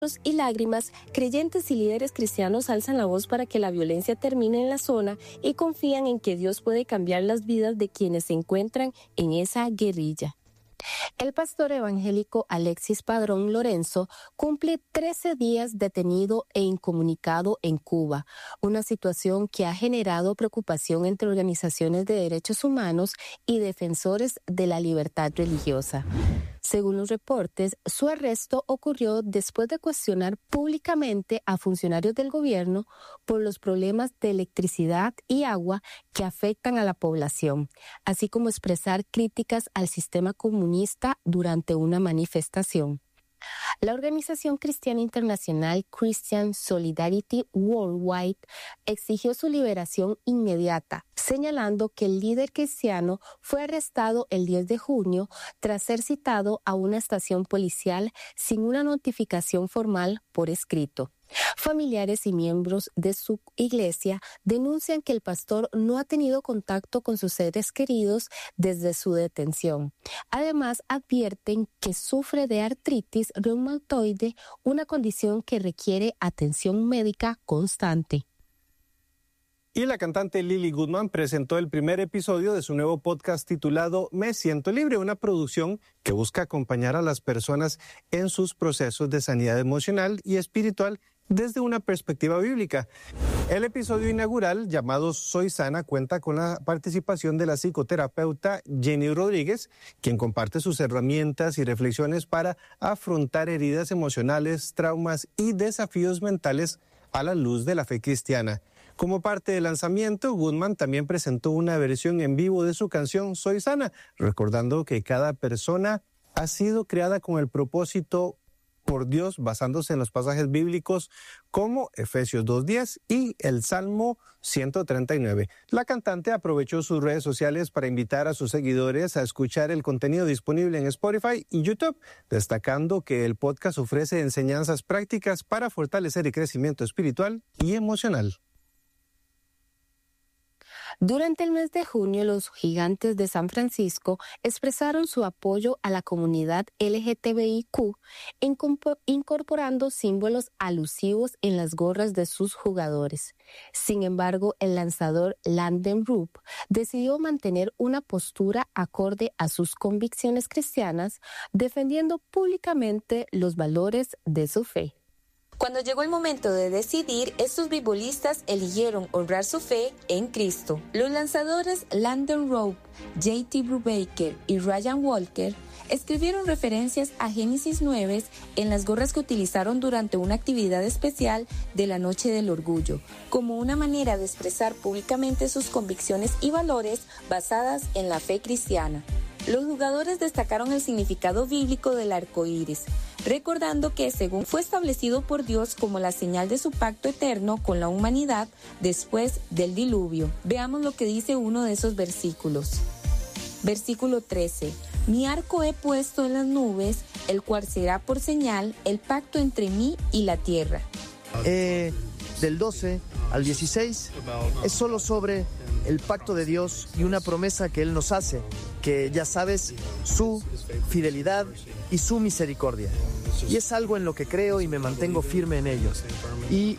y lágrimas, creyentes y líderes cristianos alzan la voz para que la violencia termine en la zona y confían en que Dios puede cambiar las vidas de quienes se encuentran en esa guerrilla. El pastor evangélico Alexis Padrón Lorenzo cumple 13 días detenido e incomunicado en Cuba, una situación que ha generado preocupación entre organizaciones de derechos humanos y defensores de la libertad religiosa. Según los reportes, su arresto ocurrió después de cuestionar públicamente a funcionarios del gobierno por los problemas de electricidad y agua que afectan a la población, así como expresar críticas al sistema comunista durante una manifestación. La organización cristiana internacional Christian Solidarity Worldwide exigió su liberación inmediata, señalando que el líder cristiano fue arrestado el 10 de junio tras ser citado a una estación policial sin una notificación formal por escrito. Familiares y miembros de su iglesia denuncian que el pastor no ha tenido contacto con sus seres queridos desde su detención. Además, advierten que sufre de artritis reumatoide, una condición que requiere atención médica constante. Y la cantante Lily Goodman presentó el primer episodio de su nuevo podcast titulado Me Siento Libre, una producción que busca acompañar a las personas en sus procesos de sanidad emocional y espiritual desde una perspectiva bíblica. El episodio inaugural, llamado Soy Sana, cuenta con la participación de la psicoterapeuta Jenny Rodríguez, quien comparte sus herramientas y reflexiones para afrontar heridas emocionales, traumas y desafíos mentales a la luz de la fe cristiana. Como parte del lanzamiento, Goodman también presentó una versión en vivo de su canción Soy Sana, recordando que cada persona ha sido creada con el propósito por Dios, basándose en los pasajes bíblicos como Efesios 2:10 y el Salmo 139. La cantante aprovechó sus redes sociales para invitar a sus seguidores a escuchar el contenido disponible en Spotify y YouTube, destacando que el podcast ofrece enseñanzas prácticas para fortalecer el crecimiento espiritual y emocional. Durante el mes de junio, los Gigantes de San Francisco expresaron su apoyo a la comunidad LGTBIQ, incorporando símbolos alusivos en las gorras de sus jugadores. Sin embargo, el lanzador Landon Rupp decidió mantener una postura acorde a sus convicciones cristianas, defendiendo públicamente los valores de su fe. Cuando llegó el momento de decidir, estos beisbolistas eligieron honrar su fe en Cristo. Los lanzadores Landon Rupp, JT Brubaker y Ryan Walker escribieron referencias a Génesis 9 en las gorras que utilizaron durante una actividad especial de la Noche del Orgullo, como una manera de expresar públicamente sus convicciones y valores basadas en la fe cristiana. Los jugadores destacaron el significado bíblico del arco iris, recordando que según fue establecido por Dios como la señal de su pacto eterno con la humanidad después del diluvio. Veamos lo que dice uno de esos versículos. Versículo 13. Mi arco he puesto en las nubes, el cual será por señal el pacto entre mí y la tierra. Del 12 al 16 es solo sobre el pacto de Dios y una promesa que Él nos hace, que ya sabes, su fidelidad y su misericordia. Y es algo en lo que creo y me mantengo firme en ello. Y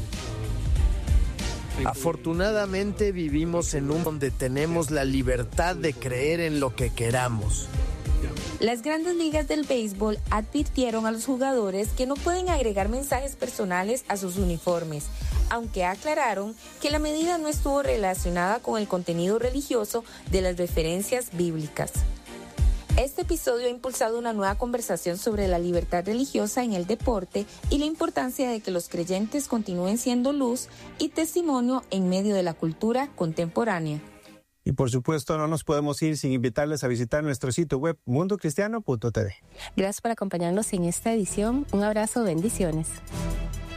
afortunadamente vivimos en un mundo donde tenemos la libertad de creer en lo que queramos. Las grandes ligas del béisbol advirtieron a los jugadores que no pueden agregar mensajes personales a sus uniformes, aunque aclararon que la medida no estuvo relacionada con el contenido religioso de las referencias bíblicas. Este episodio ha impulsado una nueva conversación sobre la libertad religiosa en el deporte y la importancia de que los creyentes continúen siendo luz y testimonio en medio de la cultura contemporánea. Y por supuesto no nos podemos ir sin invitarles a visitar nuestro sitio web mundocristiano.tv. Gracias por acompañarnos en esta edición. Un abrazo, bendiciones.